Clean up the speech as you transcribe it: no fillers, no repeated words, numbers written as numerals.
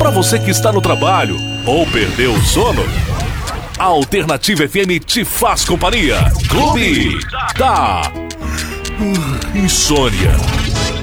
Para você que está no trabalho ou perdeu o sono, a Alternativa FM te faz companhia. Clube da Insônia.